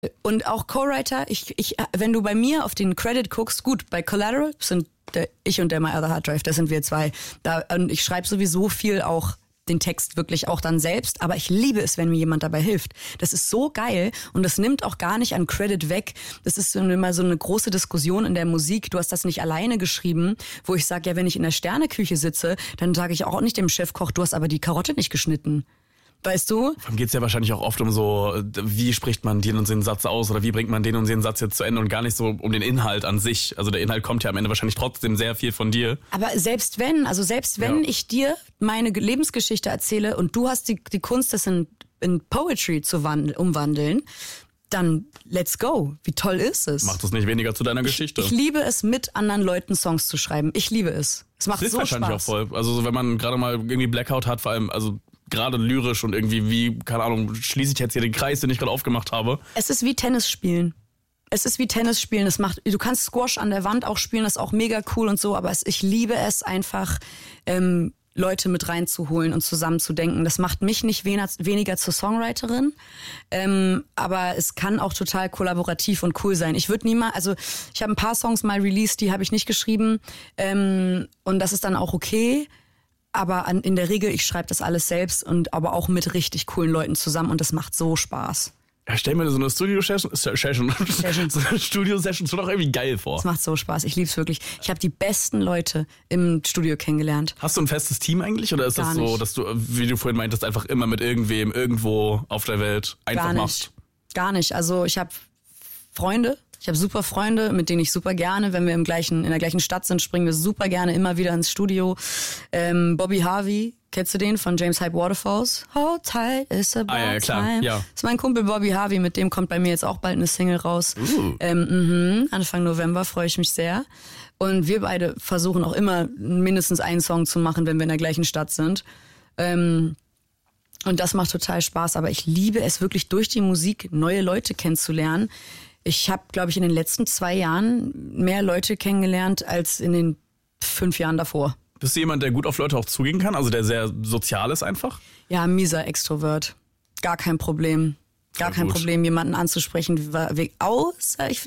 Und auch Co-Writer, wenn du bei mir auf den Credit guckst, gut, bei Collateral sind ich und der My Other Hard Drive, das sind wir zwei. Und ich schreibe sowieso viel auch den Text wirklich auch dann selbst, aber ich liebe es, wenn mir jemand dabei hilft. Das ist so geil und das nimmt auch gar nicht an Credit weg. Das ist immer so eine große Diskussion in der Musik. Du hast das nicht alleine geschrieben, wo ich sage, ja, wenn ich in der Sterneküche sitze, dann sage ich auch nicht dem Chefkoch, du hast aber die Karotte nicht geschnitten. Weißt du? Dann geht es ja wahrscheinlich auch oft um so, wie spricht man den und den Satz aus oder wie bringt man den und den Satz jetzt zu Ende und gar nicht so um den Inhalt an sich. Also der Inhalt kommt ja am Ende wahrscheinlich trotzdem sehr viel von dir. Aber selbst wenn ich dir meine Lebensgeschichte erzähle und du hast die Kunst, das in Poetry zu umwandeln, dann let's go. Wie toll ist es? Macht es nicht weniger zu deiner Geschichte. Ich liebe es, mit anderen Leuten Songs zu schreiben. Ich liebe es. Es macht das so wahrscheinlich Spaß. Auch voll. Also so, wenn man gerade mal irgendwie Blackout hat, vor allem, also gerade lyrisch und irgendwie wie, keine Ahnung, schließe ich jetzt hier den Kreis, den ich gerade aufgemacht habe. Es ist wie Tennis spielen. Du kannst Squash an der Wand auch spielen, das ist auch mega cool und so, aber ich liebe es einfach, Leute mit reinzuholen und zusammenzudenken. Das macht mich nicht weniger zur Songwriterin, aber es kann auch total kollaborativ und cool sein. Ich habe ein paar Songs mal released, die habe ich nicht geschrieben, und das ist dann auch okay. Aber in der Regel, ich schreibe das alles selbst und aber auch mit richtig coolen Leuten zusammen und das macht so Spaß. Ja, stell mir so eine Studio-Session so eine Studio-Session schon auch irgendwie geil vor. Das macht so Spaß, ich lieb's wirklich. Ich habe die besten Leute im Studio kennengelernt. Hast du ein festes Team eigentlich oder ist das so, dass du, wie du vorhin meintest, einfach immer mit irgendwem irgendwo auf der Welt einfach machst? Gar nicht. Also ich habe Freunde. Ich habe super Freunde, mit denen ich super gerne, wenn wir in der gleichen Stadt sind, springen wir super gerne immer wieder ins Studio. Bobby Harvey, kennst du den von James Hype Waterfalls? Hold tight, it's about ja, klar. time. Ja. Das ist mein Kumpel Bobby Harvey, mit dem kommt bei mir jetzt auch bald eine Single raus. Anfang November, freue ich mich sehr. Und wir beide versuchen auch immer mindestens einen Song zu machen, wenn wir in der gleichen Stadt sind. Und das macht total Spaß, aber ich liebe es wirklich, durch die Musik neue Leute kennenzulernen. Ich habe, glaube ich, in den letzten 2 Jahren mehr Leute kennengelernt als in den 5 Jahren davor. Bist du jemand, der gut auf Leute auch zugehen kann? Also der sehr sozial ist einfach? Ja, mieser Extrovert. Gar kein Problem. Gar kein Problem, jemanden anzusprechen, außer ich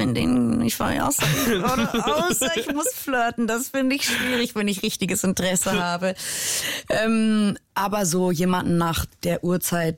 muss flirten. Das finde ich schwierig, wenn ich richtiges Interesse habe. Aber so jemanden nach der Uhrzeit,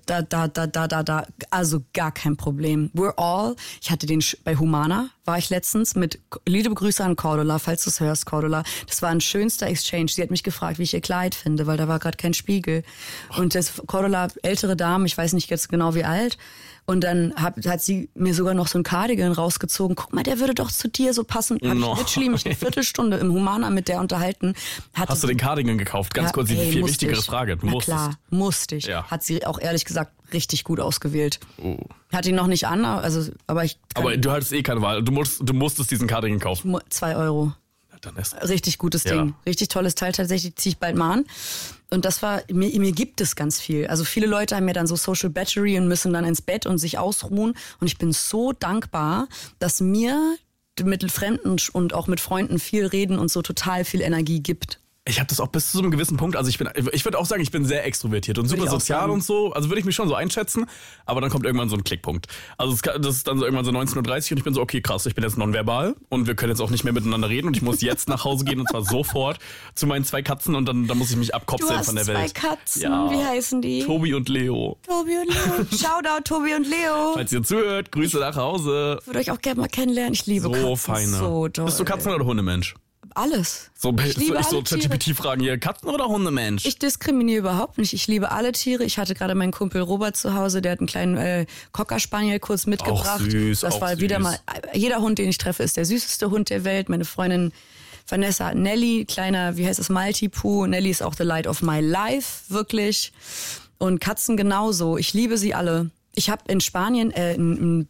also gar kein Problem. Ich hatte den bei Humana, war ich letztens mit, liebe Grüße an Cordula, falls du es hörst, Cordula. Das war ein schönster Exchange. Sie hat mich gefragt, wie ich ihr Kleid finde, weil da war gerade kein Spiegel. Und Cordula, ältere Dame, ich weiß nicht jetzt genau wie alt. Und dann hat sie mir sogar noch so ein Cardigan rausgezogen. Guck mal, der würde doch zu dir so passen. Hab ich literally mich eine Viertelstunde im Humana mit der unterhalten. Hast du den Cardigan gekauft? Ganz kurz, die viel wichtigere Frage. Na klar, musste ich. Ja. Hat sie auch ehrlich gesagt richtig gut ausgewählt. Oh. Hat ihn noch nicht an, aber du hattest keine Wahl. Du musstest diesen Cardigan kaufen. 2 Euro. Dann ist richtig gutes Ding. Richtig tolles Teil, tatsächlich ziehe ich bald mal an. Und das war, mir gibt es ganz viel. Also viele Leute haben ja dann so Social Battery und müssen dann ins Bett und sich ausruhen. Und ich bin so dankbar, dass mir mit Fremden und auch mit Freunden viel reden und so total viel Energie gibt. Ich habe das auch bis zu so einem gewissen Punkt, also ich würde auch sagen, ich bin sehr extrovertiert und super sozial und so, also würde ich mich schon so einschätzen, aber dann kommt irgendwann so ein Klickpunkt. Also das ist dann so irgendwann so 19:30 Uhr und ich bin so, okay, krass, ich bin jetzt nonverbal und wir können jetzt auch nicht mehr miteinander reden und ich muss jetzt nach Hause gehen und zwar sofort zu meinen 2 Katzen und dann muss ich mich abkopseln von der Welt. Du hast 2 Katzen, ja. Wie heißen die? Tobi und Leo. Shoutout Tobi und Leo. Falls ihr zuhört, Grüße nach Hause. Ich würde euch auch gerne mal kennenlernen, ich liebe Katzen. So feine. So doll. Bist du Katzen- oder Hundemensch? Alles. Ich so ChatGPT-Fragen hier, Katzen- oder Hundemensch? Ich diskriminiere überhaupt nicht. Ich liebe alle Tiere. Ich hatte gerade meinen Kumpel Robert zu Hause, der hat einen kleinen Cocker Spaniel kurz mitgebracht. Auch süß, das war wieder mal, jeder Hund, den ich treffe, ist der süßeste Hund der Welt. Meine Freundin Vanessa hat Nelly, kleiner, wie heißt es, Maltipoo. Nelly ist auch the light of my life, wirklich. Und Katzen genauso. Ich liebe sie alle. Ich habe in Spanien ein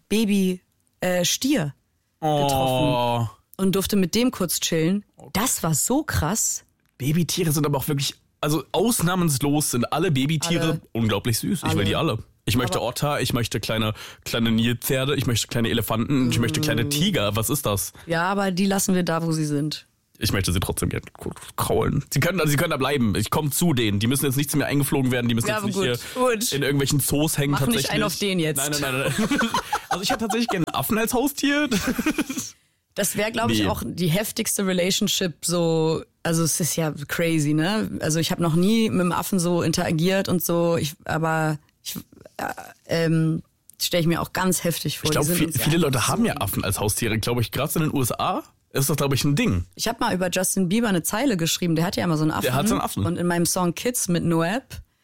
Baby-Stier getroffen. Und durfte mit dem kurz chillen. Das war so krass. Babytiere sind aber auch wirklich, also ausnahmslos sind alle Babytiere unglaublich süß. Ich will die alle. Ich möchte Otter, ich möchte kleine Nilpferde, ich möchte kleine Elefanten, ich möchte kleine Tiger. Was ist das? Ja, aber die lassen wir da, wo sie sind. Ich möchte sie trotzdem gerne kraulen. Sie können da bleiben. Ich komme zu denen. Die müssen jetzt nicht zu mir eingeflogen werden. Die müssen jetzt nicht hier in irgendwelchen Zoos hängen. Mach nicht einen auf den jetzt. Nein. Also ich hätte tatsächlich gerne einen Affen als Haustier. Das wäre, glaube ich, auch die heftigste Relationship so. Also es ist ja crazy, ne? Also ich habe noch nie mit dem Affen so interagiert und so. Stelle ich mir auch ganz heftig vor. Ich glaube, viele Leute haben ja Affen als Haustiere. Glaube ich, gerade in den USA ist das, glaube ich, ein Ding. Ich habe mal über Justin Bieber eine Zeile geschrieben. Der hat ja immer so einen Affen. Der hat so einen Affen. Und in meinem Song Kids mit Noeb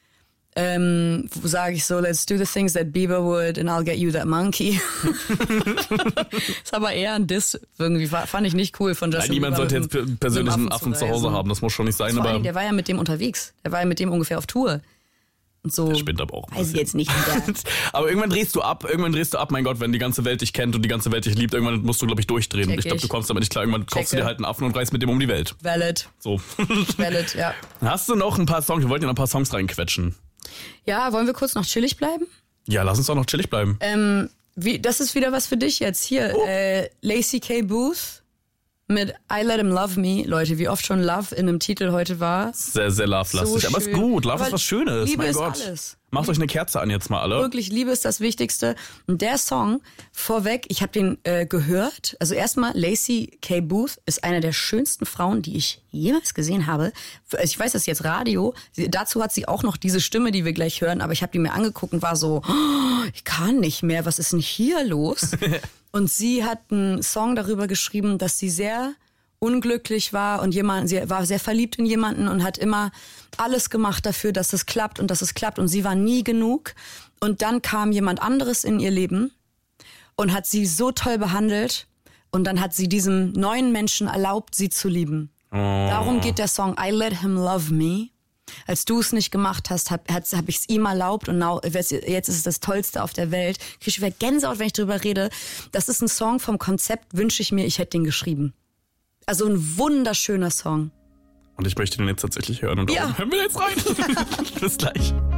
sage ich so, let's do the things that Bieber would and I'll get you that monkey. Ist aber eher ein Diss irgendwie. Fand ich nicht cool von Justin Bieber. Niemand sollte jetzt persönlich einen Affen zu Hause haben. Das muss schon nicht sein. Aber der war ja mit dem unterwegs. Der war ja mit dem ungefähr auf Tour. Und so. Der spinnt aber auch. Weiß ich jetzt nicht. Aber irgendwann drehst du ab. Mein Gott, wenn die ganze Welt dich kennt und die ganze Welt dich liebt, irgendwann musst du, glaube ich, durchdrehen. Ich glaube, du kommst damit nicht klar. Irgendwann kaufst du dir halt einen Affen und reist mit dem um die Welt. Valid. So. Valid, ja. Hast du noch ein paar Songs? Wir wollten ja noch ein paar Songs reinquetschen. Ja, wollen wir kurz noch chillig bleiben? Ja, lass uns doch noch chillig bleiben. Das ist wieder was für dich jetzt. Hier, Lacey K. Booth mit I Let Him Love Me. Leute, wie oft schon Love in einem Titel heute war. Sehr, sehr love-lastig. So aber ist gut. Love ist was Schönes. Liebe mein ist Gott. alles. Macht euch eine Kerze an jetzt mal alle. Wirklich, Liebe ist das Wichtigste. Und der Song, vorweg, ich habe den gehört. Also erstmal, Lacey K. Booth ist eine der schönsten Frauen, die ich jemals gesehen habe. Ich weiß, das ist jetzt Radio. Dazu hat sie auch noch diese Stimme, die wir gleich hören. Aber ich habe die mir angeguckt und war so, oh, ich kann nicht mehr. Was ist denn hier los? Und sie hat einen Song darüber geschrieben, dass sie sehr unglücklich war und sie war sehr verliebt in jemanden und hat immer alles gemacht dafür, dass es klappt und sie war nie genug. Und dann kam jemand anderes in ihr Leben und hat sie so toll behandelt und dann hat sie diesem neuen Menschen erlaubt, sie zu lieben. Oh. Darum geht der Song I Let Him Love Me. Als du es nicht gemacht hast, hab ich es ihm erlaubt und jetzt ist es das Tollste auf der Welt. Ich kriege schon Gänsehaut, wenn ich drüber rede. Das ist ein Song vom Konzept, wünsche ich mir, ich hätte den geschrieben. Also ein wunderschöner Song. Und ich möchte den jetzt tatsächlich hören. Und hören wir jetzt rein. Bis gleich.